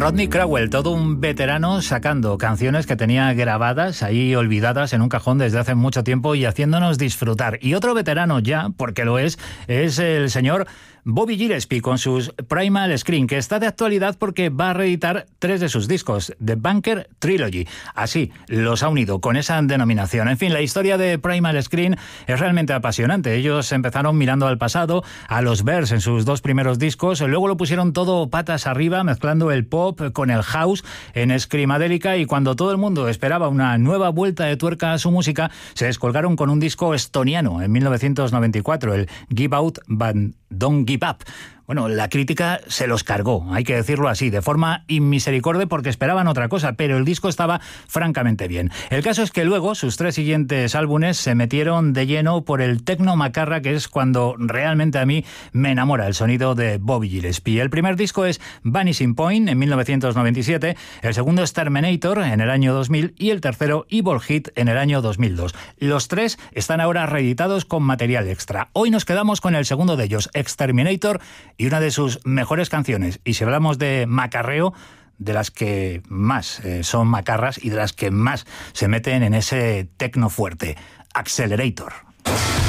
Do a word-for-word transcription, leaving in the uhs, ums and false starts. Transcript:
Rodney Crowell, todo un veterano sacando canciones que tenía grabadas ahí olvidadas en un cajón desde hace mucho tiempo y haciéndonos disfrutar. Y otro veterano ya, porque lo es, es el señor Bobby Gillespie con sus Primal Scream, que está de actualidad porque va a reeditar tres de sus discos, The Bunker Trilogy. Así los ha unido con esa denominación. En fin, la historia de Primal Scream es realmente apasionante. Ellos empezaron mirando al pasado, a los Bears en sus dos primeros discos, luego lo pusieron todo patas arriba, mezclando el pop con el house en Screamadelica, y cuando todo el mundo esperaba una nueva vuelta de tuerca a su música, se descolgaron con un disco estoniano en mil novecientos noventa y cuatro, el Give Out But Don't Give Up. Bueno, la crítica se los cargó, hay que decirlo así, de forma inmisericordia, porque esperaban otra cosa, pero el disco estaba francamente bien. El caso es que luego sus tres siguientes álbumes se metieron de lleno por el techno macarra, que es cuando realmente a mí me enamora el sonido de Bobby Gillespie. El primer disco es Vanishing Point en mil novecientos noventa y siete, el segundo es Terminator en el año dos mil y el tercero Evil Hit en el año dos mil dos. Los tres están ahora reeditados con material extra. Hoy nos quedamos con el segundo de ellos, Exterminator, y una de sus mejores canciones. Y si hablamos de macarreo, de las que más eh, son macarras y de las que más se meten en ese tecno fuerte, Accelerator.